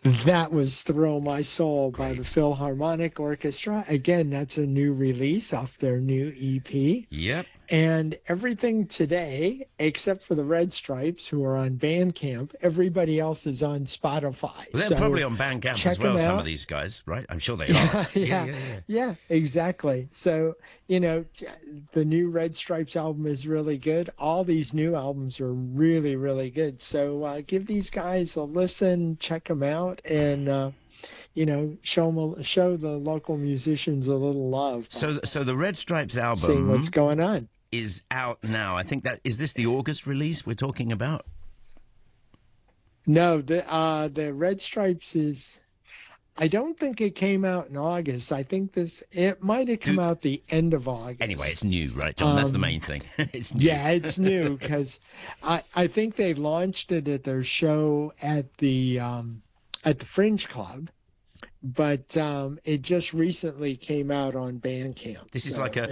That was Thrill My Soul by the Great. Philharmonic Orchestra. Again, that's a new release off their new EP. Yep. And everything today, except for the Red Stripes, who are on Bandcamp, everybody else is on Spotify. Well, they're probably So on Bandcamp as check well, them some of out. these guys, right? I'm sure they are. Yeah, Yeah, yeah, yeah, yeah. yeah, exactly. So, the new Red Stripes album is really good. All these new albums are really, really good. So give these guys a listen, check them out, and show the local musicians a little love by So the Red Stripes seeing what's album going on. is out now. I think that is this the August release we're talking about? No, the Red Stripes is. I don't think it came out in August. I think it might have come Do out the end of Anyway, August. it's new, right, John? That's the Um, main thing. It's new. yeah, it's new because I think they launched it at their show at the Fringe Club, but it just recently came out on Bandcamp. This is like So a